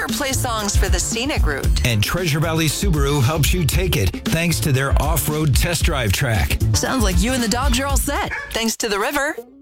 play songs for the scenic route. And Treasure Valley Subaru helps you take it thanks to their off-road test drive track. Sounds like you and the dogs are all set, thanks to the river.